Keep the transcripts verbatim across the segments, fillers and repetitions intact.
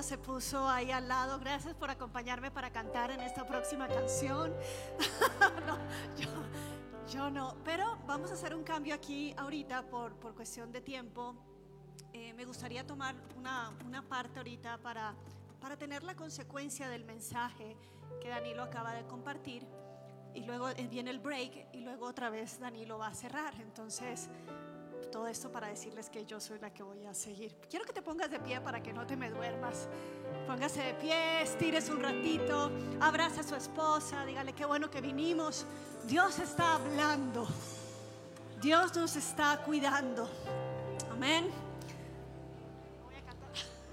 se puso ahí al lado. Gracias por acompañarme para cantar en esta próxima canción. No, yo, yo no, pero vamos a hacer un cambio aquí ahorita por, por cuestión de tiempo. Eh, me gustaría tomar una, una parte ahorita para, para tener la consecuencia del mensaje que Danilo acaba de compartir, y luego viene el break y luego otra vez Danilo va a cerrar. Entonces todo esto para decirles que yo soy la que voy a seguir. Quiero que te pongas de pie para que no te me duermas. Póngase de pie, estires un ratito, abraza a su esposa, dígale qué bueno que vinimos. Dios está hablando, Dios nos está cuidando. Amén. Voy a cantar.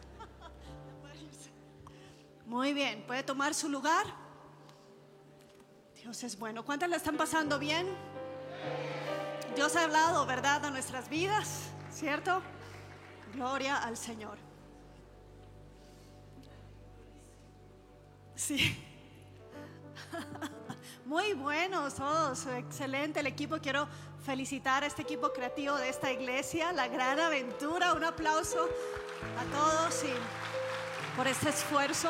Muy bien, puede tomar su lugar. Dios es bueno. ¿Cuántas la están pasando bien? Dios ha hablado, ¿verdad?, a nuestras vidas, ¿cierto? Gloria al Señor. Sí. Muy buenos todos, excelente el equipo. Quiero felicitar a este equipo creativo de esta iglesia, La Gran Aventura. Un aplauso a todos y por este esfuerzo.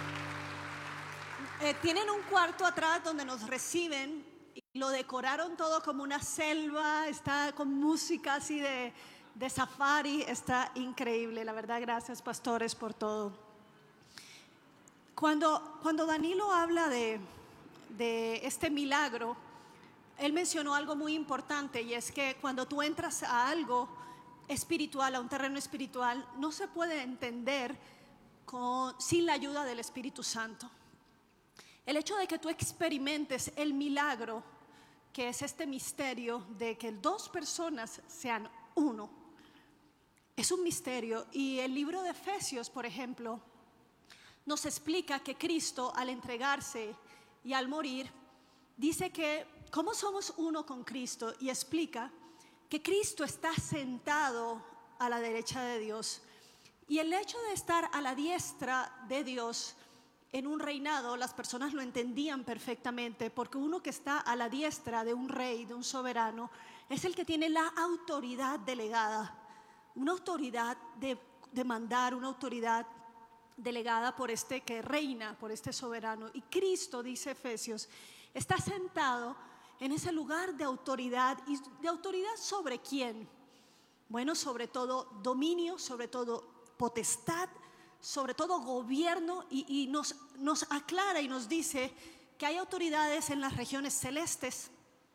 Eh, tienen un cuarto atrás donde nos reciben. Lo decoraron todo como una selva, está con música así de, de safari, está increíble. La verdad, gracias pastores por todo. Cuando, cuando Danilo habla de, de este milagro, él mencionó algo muy importante, y es que cuando tú entras a algo espiritual, a un terreno espiritual, no se puede entender con, sin la ayuda del Espíritu Santo. El hecho de que tú experimentes el milagro, que es este misterio de que dos personas sean uno, es un misterio. Y el libro de Efesios, por ejemplo, nos explica que Cristo, al entregarse y al morir, dice que cómo somos uno con Cristo, y explica que Cristo está sentado a la derecha de Dios. Y el hecho de estar a la diestra de Dios en un reinado, las personas lo entendían perfectamente, porque uno que está a la diestra de un rey, de un soberano, es el que tiene la autoridad delegada, una autoridad de, de mandar, una autoridad delegada por este que reina, por este soberano. Y Cristo, dice Efesios, está sentado en ese lugar de autoridad. ¿Y de autoridad sobre quién? Bueno, sobre todo dominio, sobre todo potestad, sobre todo gobierno, y, y nos, nos aclara y nos dice que hay autoridades en las regiones celestes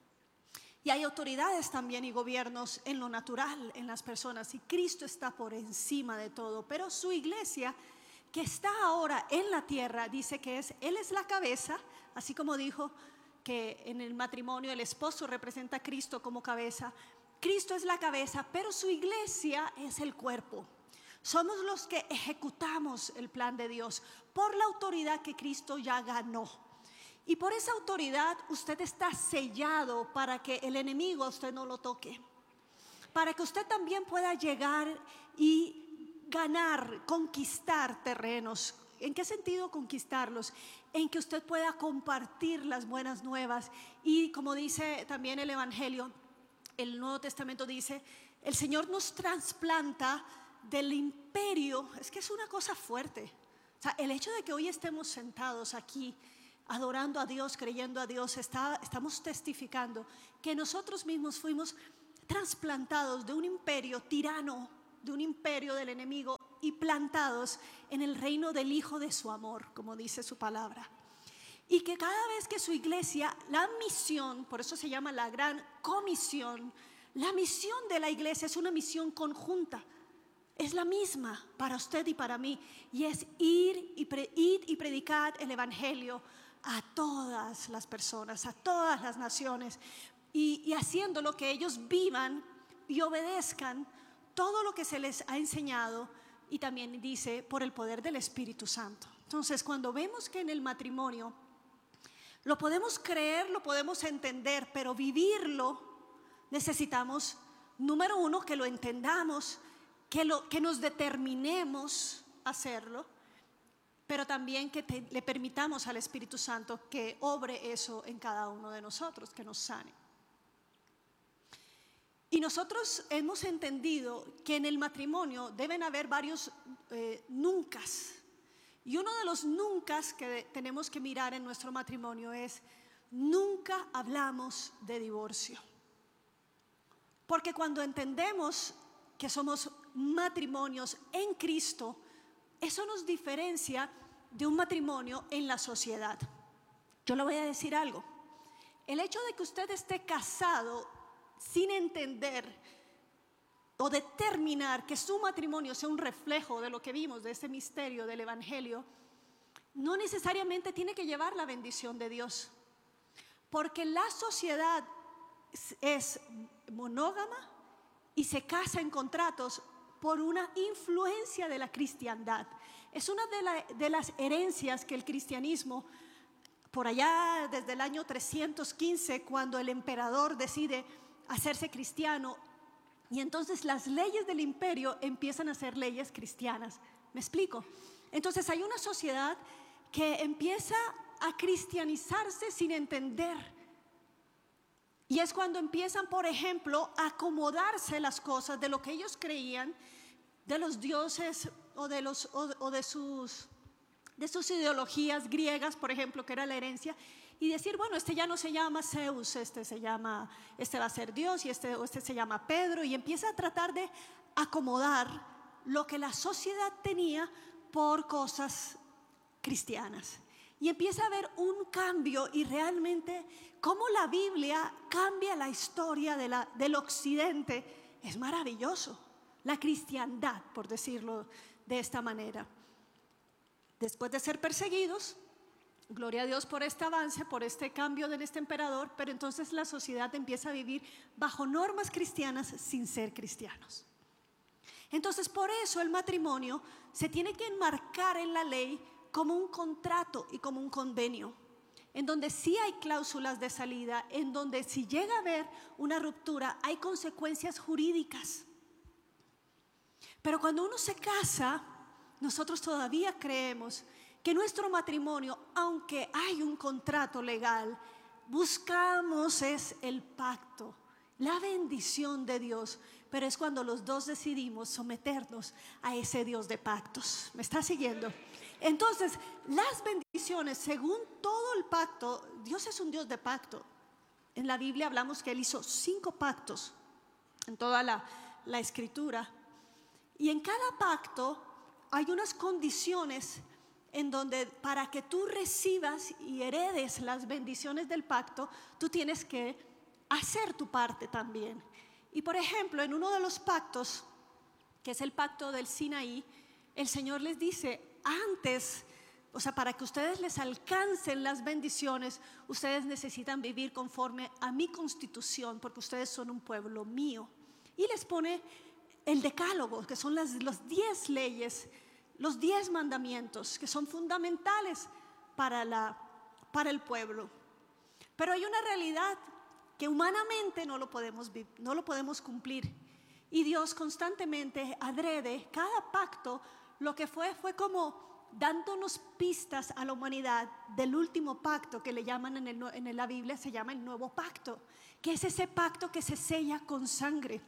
y hay autoridades también y gobiernos en lo natural, en las personas, y Cristo está por encima de todo. Pero su iglesia, que está ahora en la tierra, dice que es, Él es la cabeza, así como dijo que en el matrimonio el esposo representa a Cristo como cabeza. Cristo es la cabeza, pero su iglesia es el cuerpo. Somos los que ejecutamos el plan de Dios por la autoridad que Cristo ya ganó. Y por esa autoridad usted está sellado para que el enemigo a usted no lo toque. Para que usted también pueda llegar y ganar, conquistar terrenos. ¿En qué sentido conquistarlos? En que usted pueda compartir las buenas nuevas. Y como dice también el Evangelio, el Nuevo Testamento dice, el Señor nos trasplanta del imperio. Es que es una cosa fuerte. O sea, el hecho de que hoy estemos sentados aquí adorando a Dios, creyendo a Dios, está, estamos testificando que nosotros mismos fuimos trasplantados de un imperio tirano, de un imperio del enemigo, y plantados en el reino del Hijo de su amor, como dice su palabra. Y que cada vez que su iglesia, la misión, por eso se llama la gran comisión, la misión de la iglesia es una misión conjunta. Es la misma para usted y para mí, y es ir y, pre, ir y predicar el evangelio a todas las personas, a todas las naciones, y, y haciendo lo que ellos vivan y obedezcan todo lo que se les ha enseñado, y también dice por el poder del Espíritu Santo. Entonces, cuando vemos que en el matrimonio lo podemos creer, lo podemos entender, pero vivirlo necesitamos, número uno, que lo entendamos, Que, lo, que nos determinemos a hacerlo, pero también que te, le permitamos al Espíritu Santo que obre eso en cada uno de nosotros, que nos sane. Y nosotros hemos entendido que en el matrimonio deben haber varios eh, nuncas, Y uno de los nunca que tenemos que mirar en nuestro matrimonio es: nunca hablamos de divorcio. Porque cuando entendemos que somos matrimonios en Cristo, eso nos diferencia de un matrimonio en la sociedad. Yo le voy a decir algo: el hecho de que usted esté casado sin entender o determinar que su matrimonio sea un reflejo de lo que vimos, de ese misterio del Evangelio, no necesariamente tiene que llevar la bendición de Dios. Porque la sociedad es monógama y se casa en contratos por una influencia de la cristiandad. Es una de, la, de las herencias que el cristianismo, por allá desde el año trescientos quince, cuando el emperador decide hacerse cristiano, y entonces las leyes del imperio empiezan a ser leyes cristianas. ¿Me explico? Entonces hay una sociedad que empieza a cristianizarse sin entender. Y es cuando empiezan, por ejemplo, a acomodarse las cosas de lo que ellos creían, de los dioses o de, los, o, o de, sus, de sus ideologías griegas, por ejemplo, que era la herencia, y decir: bueno, este ya no se llama Zeus, este se llama, este va a ser Dios, y este, este se llama Pedro, y empieza a tratar de acomodar lo que la sociedad tenía por cosas cristianas. Y empieza a haber un cambio, y realmente cómo la Biblia cambia la historia de la, del occidente es maravilloso. La cristiandad, por decirlo de esta manera. Después de ser perseguidos, gloria a Dios por este avance, por este cambio de este emperador, pero entonces la sociedad empieza a vivir bajo normas cristianas sin ser cristianos. Entonces, por eso el matrimonio se tiene que enmarcar en la ley como un contrato y como un convenio, en donde sí hay cláusulas de salida, en donde si llega a haber una ruptura hay consecuencias jurídicas. Pero cuando uno se casa, nosotros todavía creemos que nuestro matrimonio, aunque hay un contrato legal, buscamos es el pacto, la bendición de Dios, pero es cuando los dos decidimos someternos a ese Dios de pactos. ¿Me está siguiendo? Entonces, las bendiciones, según todo el pacto, Dios es un Dios de pacto. En la Biblia hablamos que Él hizo cinco pactos en toda la, la escritura. Y en cada pacto hay unas condiciones en donde para que tú recibas y heredes las bendiciones del pacto, tú tienes que hacer tu parte también. Y por ejemplo, en uno de los pactos, que es el pacto del Sinaí, el Señor les dice: antes, o sea, para que ustedes les alcancen las bendiciones, ustedes necesitan vivir conforme a mi constitución, porque ustedes son un pueblo mío. Y les pone el decálogo, que son las los diez leyes, los diez mandamientos, que son fundamentales para, la, para el pueblo. Pero hay una realidad que humanamente no lo podemos, no lo podemos cumplir. Y Dios constantemente, adrede, cada pacto, lo que fue, fue como dándonos pistas a la humanidad del último pacto, que le llaman en, el, en la Biblia, se llama el nuevo pacto, que es ese pacto que se sella con sangre.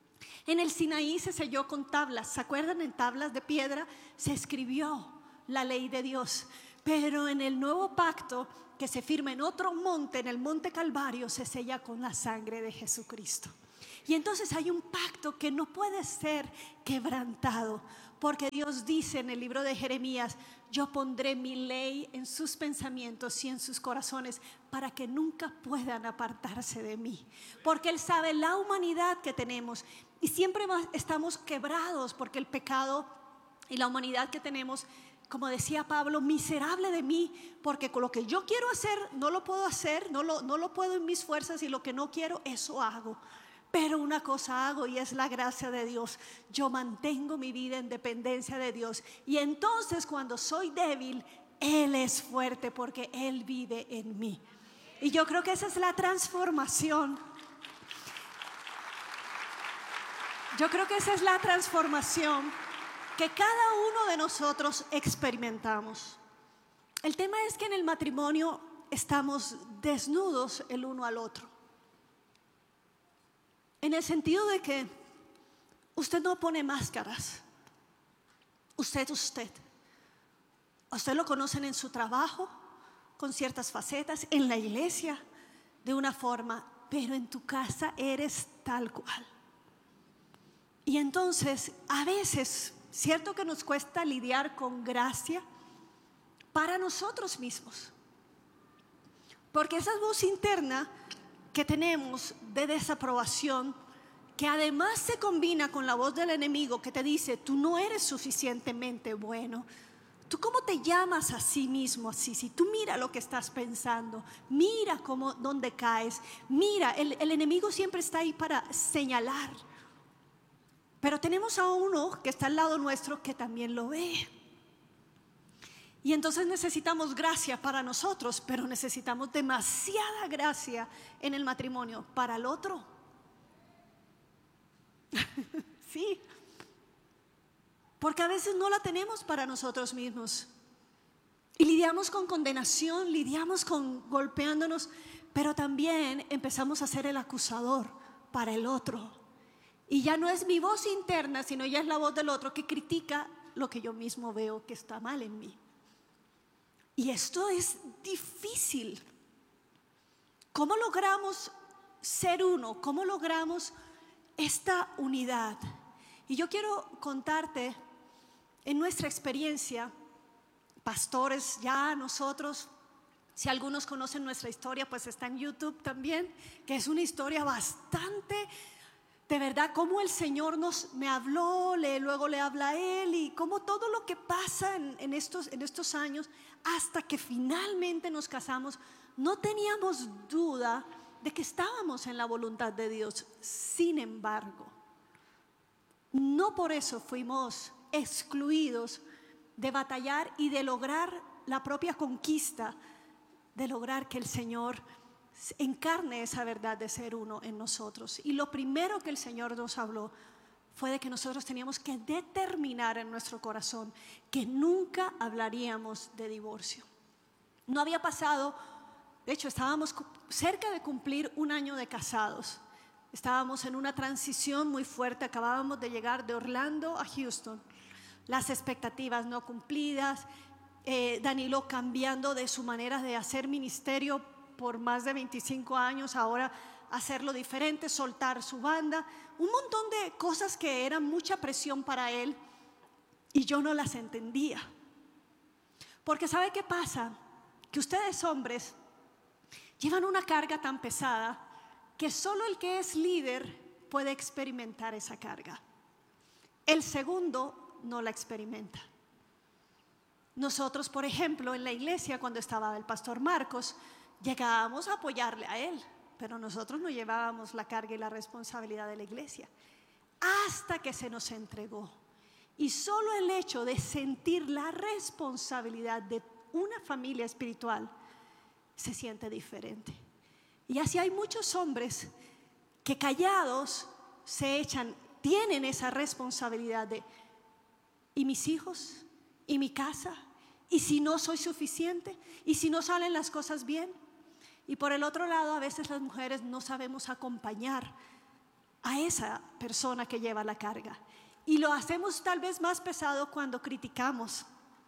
En el Sinaí se selló con tablas, ¿se acuerdan? En tablas de piedra se escribió la ley de Dios. Pero en el nuevo pacto, que se firma en otro monte, en el monte Calvario, se sella con la sangre de Jesucristo. Y entonces hay un pacto que no puede ser quebrantado, porque Dios dice en el libro de Jeremías: yo pondré mi ley en sus pensamientos y en sus corazones, para que nunca puedan apartarse de mí. Porque Él sabe la humanidad que tenemos, y siempre estamos quebrados, porque el pecado y la humanidad que tenemos, como decía Pablo: miserable de mí, porque con lo que yo quiero hacer no lo puedo hacer, no lo, no lo puedo en mis fuerzas, y lo que no quiero, eso hago. Pero una cosa hago, y es la gracia de Dios. Yo mantengo mi vida en dependencia de Dios, y entonces cuando soy débil, Él es fuerte, porque Él vive en mí. Y yo creo que esa es la transformación. Yo creo que esa es la transformación que cada uno de nosotros experimentamos. El tema es que en el matrimonio estamos desnudos el uno al otro, en el sentido de que usted no pone máscaras. Usted, usted. O A usted lo conocen en su trabajo, con ciertas facetas, en la iglesia, de una forma, pero en tu casa eres tal cual. Y entonces, a veces, cierto que nos cuesta lidiar con gracia para nosotros mismos, porque esa voz interna que tenemos de desaprobación, que además se combina con la voz del enemigo que te dice: tú no eres suficientemente bueno. ¿Tú cómo te llamas a sí mismo así? Si tú mira lo que estás pensando, mira cómo, dónde caes, mira, el, el enemigo siempre está ahí para señalar. Pero tenemos a uno que está al lado nuestro que también lo ve. Y entonces necesitamos gracia para nosotros, pero necesitamos demasiada gracia en el matrimonio para el otro. Sí. Porque a veces no la tenemos para nosotros mismos. Y lidiamos con condenación, lidiamos con golpeándonos, pero también empezamos a ser el acusador para el otro. Y ya no es mi voz interna, sino ya es la voz del otro que critica lo que yo mismo veo que está mal en mí. Y esto es difícil. ¿Cómo logramos ser uno? ¿Cómo logramos esta unidad? Y yo quiero contarte, en nuestra experiencia, pastores, ya nosotros, si algunos conocen nuestra historia, pues está en YouTube también, que es una historia bastante, de verdad, cómo el Señor nos, me habló, le, luego le habla a Él, y cómo todo lo que pasa en, en, estos, en estos años, hasta que finalmente nos casamos, no teníamos duda de que estábamos en la voluntad de Dios. Sin embargo, no por eso fuimos excluidos de batallar y de lograr la propia conquista, de lograr que el Señor encarne esa verdad de ser uno en nosotros. Y lo primero que el Señor nos habló fue de que nosotros teníamos que determinar en nuestro corazón que nunca hablaríamos de divorcio. No había pasado, de hecho estábamos cerca de cumplir un año de casados. Estábamos en una transición muy fuerte, acabábamos de llegar de Orlando a Houston. Las expectativas no cumplidas, eh, Danilo cambiando de su manera de hacer ministerio por más de veinticinco años, ahora hacerlo diferente, soltar su banda, un montón de cosas que eran mucha presión para él y yo no las entendía. Porque ¿sabe qué pasa? Que ustedes hombres llevan una carga tan pesada que solo el que es líder puede experimentar esa carga. El segundo no la experimenta. Nosotros, por ejemplo, en la iglesia, cuando estaba el pastor Marcos, llegábamos a apoyarle a él, pero nosotros no llevábamos la carga y la responsabilidad de la iglesia hasta que se nos entregó. Y solo el hecho de sentir la responsabilidad de una familia espiritual se siente diferente. Y así hay muchos hombres que callados se echan, tienen esa responsabilidad de: ¿y mis hijos? ¿Y mi casa? ¿Y si no soy suficiente? ¿Y si no salen las cosas bien? Y por el otro lado, a veces las mujeres no sabemos acompañar a esa persona que lleva la carga. Y lo hacemos tal vez más pesado cuando criticamos,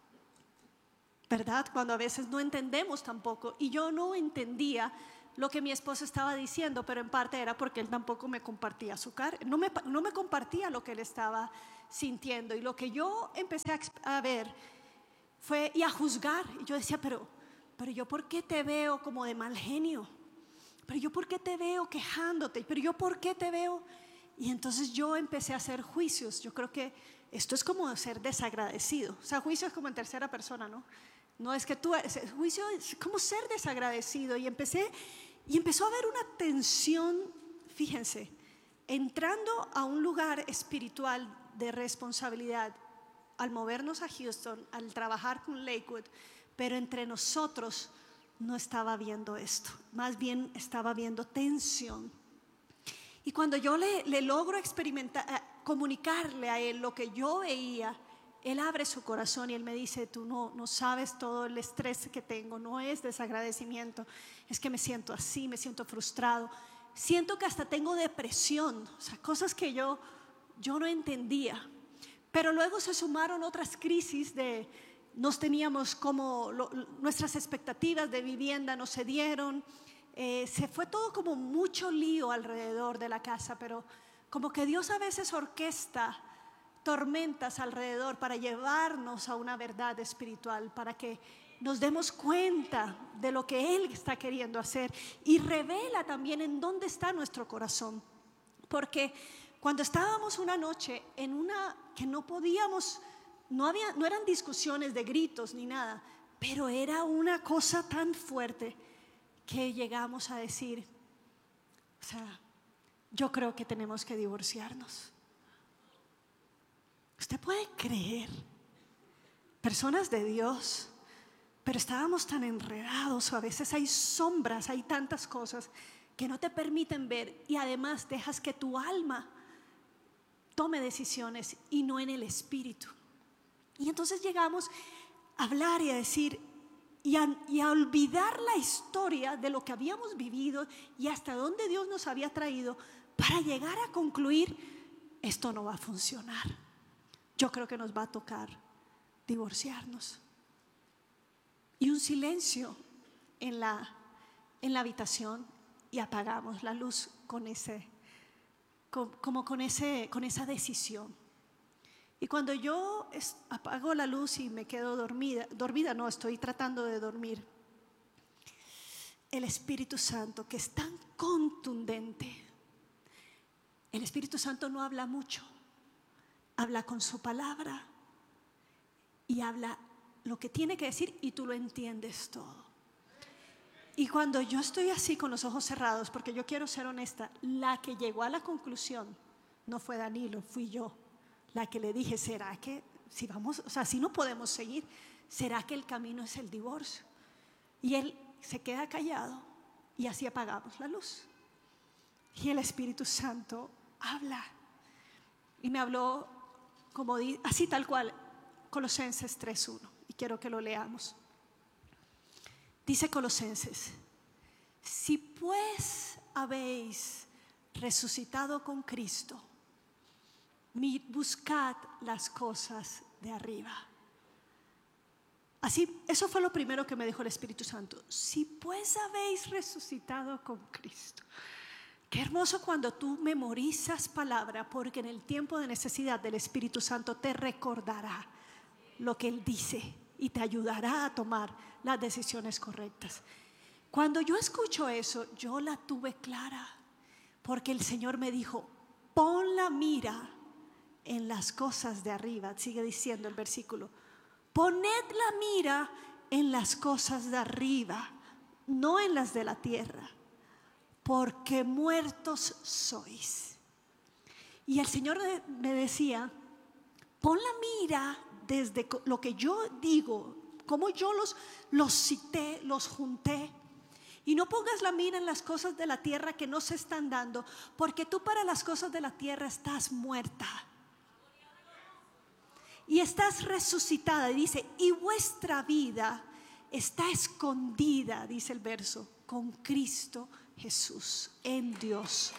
¿verdad? Cuando a veces no entendemos tampoco. Y yo no entendía lo que mi esposo estaba diciendo, pero en parte era porque él tampoco me compartía su carga, no me, no me compartía lo que él estaba sintiendo. Y lo que yo empecé a, a ver fue, y a juzgar, y yo decía, pero, pero yo ¿por qué te veo como de mal genio? Pero yo ¿por qué te veo quejándote? Pero yo ¿por qué te veo? Y entonces yo empecé a hacer juicios. Yo creo que esto es como ser desagradecido. O sea, juicio es como en tercera persona, ¿no? No es que tú, juicio es como ser desagradecido. Y empecé, y empezó a haber una tensión, fíjense, entrando a un lugar espiritual de responsabilidad, al movernos a Houston, al trabajar con Lakewood, pero entre nosotros no estaba viendo esto, más bien estaba viendo tensión. Y cuando yo le, le logro experimentar, eh, comunicarle a él lo que yo veía, él abre su corazón y él me dice: tú no, no sabes todo el estrés que tengo, no es desagradecimiento, es que me siento así, me siento frustrado, siento que hasta tengo depresión, o sea, cosas que yo, yo no entendía. Pero luego se sumaron otras crisis de nos teníamos como, lo, nuestras expectativas de vivienda no se dieron. Eh, se fue todo como mucho lío alrededor de la casa, pero como que Dios a veces orquesta tormentas alrededor para llevarnos a una verdad espiritual, para que nos demos cuenta de lo que Él está queriendo hacer, y revela también en dónde está nuestro corazón. Porque cuando estábamos una noche en una que no podíamos, no había, no eran discusiones de gritos ni nada, pero era una cosa tan fuerte que llegamos a decir, o sea, yo creo que tenemos que divorciarnos. ¿Usted puede creer? Personas de Dios, pero estábamos tan enredados, o a veces hay sombras, hay tantas cosas que no te permiten ver, y además dejas que tu alma tome decisiones y no en el espíritu. Y entonces llegamos a hablar y a decir y a, y a olvidar la historia de lo que habíamos vivido y hasta dónde Dios nos había traído, para llegar a concluir: esto no va a funcionar, yo creo que nos va a tocar divorciarnos. Y un silencio en la, en la habitación, y apagamos la luz con ese, con, como con, ese, con esa decisión. Y cuando yo es, apago la luz y me quedo dormida, dormida no, estoy tratando de dormir, el Espíritu Santo, que es tan contundente, el Espíritu Santo no habla mucho, habla con su palabra y habla lo que tiene que decir, y tú lo entiendes todo. Y cuando yo estoy así con los ojos cerrados, porque yo quiero ser honesta, la que llegó a la conclusión no fue Danilo, fui yo la que le dije: ¿será que si vamos, o sea, si no podemos seguir, será que el camino es el divorcio? Y él se queda callado, y así apagamos la luz. Y el Espíritu Santo habla, y me habló como di, así tal cual, Colosenses tres uno, y quiero que lo leamos. Dice Colosenses: si pues habéis resucitado con Cristo, buscad las cosas de arriba. Así, eso fue lo primero que me dijo el Espíritu Santo. Si pues habéis resucitado con Cristo. Qué hermoso cuando tú memorizas palabra, porque en el tiempo de necesidad del Espíritu Santo te recordará lo que Él dice y te ayudará a tomar las decisiones correctas. Cuando yo escucho eso, yo la tuve clara, porque el Señor me dijo: pon la mira en las cosas de arriba. Sigue diciendo el versículo: poned la mira en las cosas de arriba, no en las de la tierra, porque muertos sois. Y el Señor me decía: pon la mira desde lo que yo digo, como yo los, los cité, los junté, y no pongas la mira en las cosas de la tierra que no se están dando, porque tú para las cosas de la tierra estás muerta y estás resucitada. Y dice: y vuestra vida está escondida, dice el verso, con Cristo Jesús en Dios.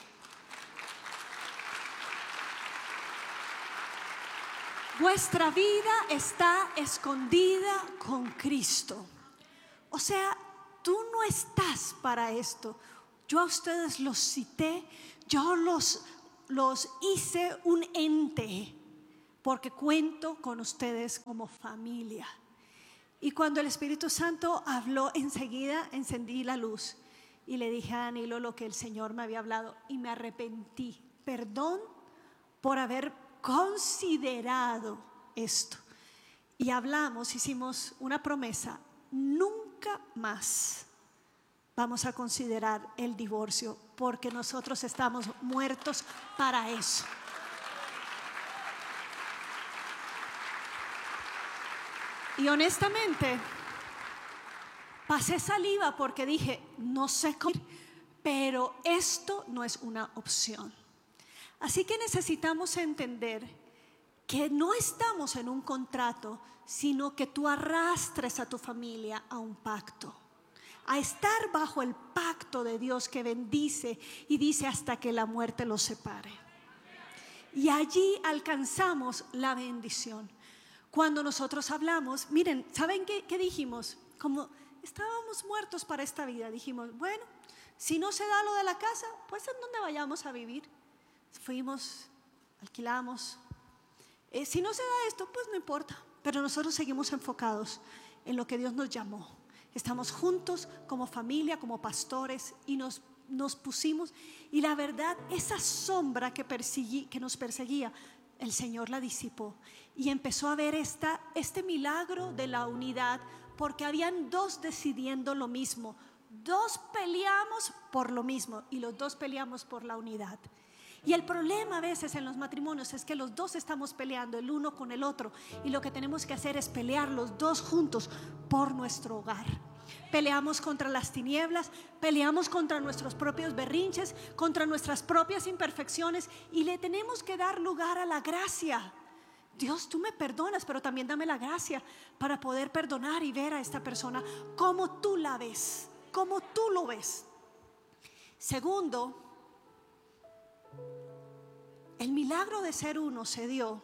Vuestra vida está escondida con Cristo. O sea, tú no estás para esto. Yo a ustedes los cité, yo los, los hice un ente, porque cuento con ustedes como familia. Y cuando el Espíritu Santo habló, enseguida encendí la luz y le dije a Danilo lo que el Señor me había hablado, y me arrepentí. Perdón por haber considerado esto. Y hablamos, hicimos una promesa: nunca más vamos a considerar el divorcio, porque nosotros estamos muertos para eso. Y honestamente pasé saliva, porque dije: no sé cómo, pero esto no es una opción. Así que necesitamos entender que no estamos en un contrato, sino que tú arrastres a tu familia a un pacto, a estar bajo el pacto de Dios, que bendice y dice: hasta que la muerte los separe. Y allí alcanzamos la bendición. Cuando nosotros hablamos, miren, ¿saben qué, qué dijimos? Como estábamos muertos para esta vida, dijimos, bueno, si no se da lo de la casa, pues ¿en dónde vayamos a vivir? Fuimos, alquilamos. Eh, si no se da esto, pues no importa. Pero nosotros seguimos enfocados en lo que Dios nos llamó. Estamos juntos como familia, como pastores, y nos, nos pusimos. Y la verdad, esa sombra que, perseguí, que nos perseguía, el Señor la disipó. Y empezó a ver esta, este milagro de la unidad, porque habían dos decidiendo lo mismo. Dos peleamos por lo mismo y los dos peleamos por la unidad. Y el problema a veces en los matrimonios es que los dos estamos peleando el uno con el otro, y lo que tenemos que hacer es pelear los dos juntos por nuestro hogar. Peleamos contra las tinieblas, peleamos contra nuestros propios berrinches, contra nuestras propias imperfecciones, y le tenemos que dar lugar a la gracia. Dios, tú me perdonas, pero también dame la gracia para poder perdonar y ver a esta persona como tú la ves, como tú lo ves. Segundo, el milagro de ser uno se dio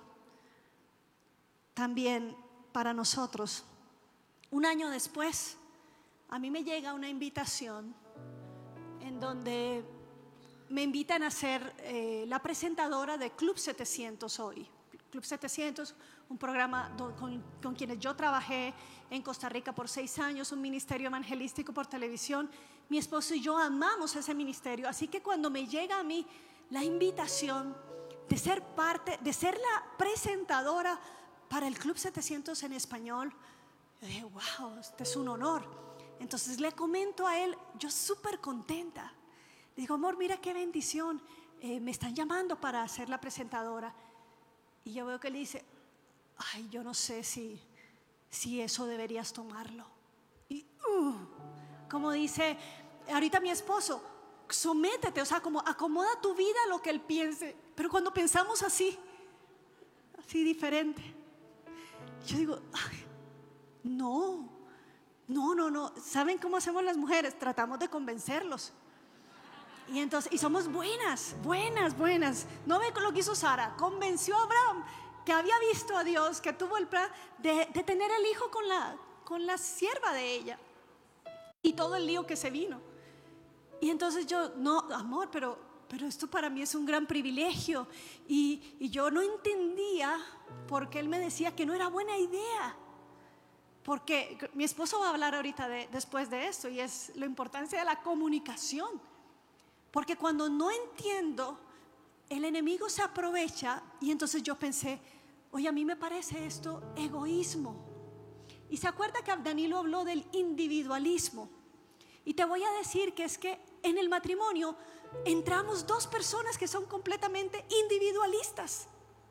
también para nosotros. Un año después, a mí me llega una invitación en donde me invitan a ser eh, la presentadora de Club setecientos hoy. Club setecientos, un programa con, con quienes yo trabajé en Costa Rica por seis años, un ministerio evangelístico por televisión. Mi esposo y yo amamos ese ministerio, así que cuando me llega a mí la invitación de ser parte, de ser la presentadora para el Club setecientos en español, yo dije, wow, este es un honor. Entonces le comento a él, yo súper contenta. Le digo, amor, mira qué bendición, eh, me están llamando para ser la presentadora. Y yo veo que él dice, ay, yo no sé si, si eso deberías tomarlo. Y uh, como dice ahorita mi esposo, sométete, o sea, como acomoda tu vida a lo que él piense. Pero cuando pensamos así, así diferente, yo digo, ay, no, no, no, no. ¿Saben cómo hacemos las mujeres? Tratamos de convencerlos. Y entonces, y somos buenas, buenas, buenas. No ve lo que hizo Sara, convenció a Abraham, que había visto a Dios, que tuvo el plan de, de tener el hijo con la, con la sierva de ella, y todo el lío que se vino. Y entonces yo, no, amor, pero, pero esto para mí es un gran privilegio. Y, y yo no entendía por qué él me decía que no era buena idea. Porque mi esposo va a hablar ahorita de, después de esto, y es la importancia de la comunicación. Porque cuando no entiendo, el enemigo se aprovecha. Y entonces yo pensé, oye, a mí me parece esto egoísmo. Y se acuerda que Danilo habló del individualismo. Y te voy a decir que es que en el matrimonio entramos dos personas que son completamente individualistas,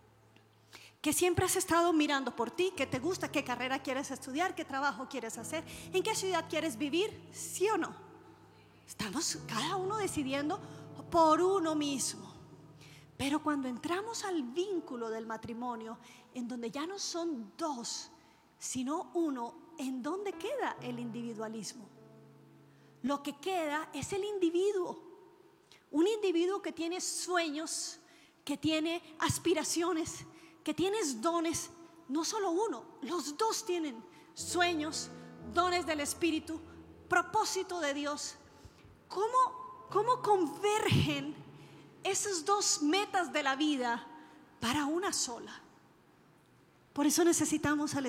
que siempre has estado mirando por ti, qué te gusta, qué carrera quieres estudiar, qué trabajo quieres hacer, en qué ciudad quieres vivir, ¿sí o no? Estamos cada uno decidiendo por uno mismo. Pero cuando entramos al vínculo del matrimonio, en donde ya no son dos, sino uno, ¿en dónde queda el individualismo? Lo que queda es el individuo. Un individuo que tiene sueños, que tiene aspiraciones, que tiene dones. No solo uno, los dos tienen sueños, dones del Espíritu, propósito de Dios. ¿Cómo, cómo convergen esas dos metas de la vida para una sola? Por eso necesitamos al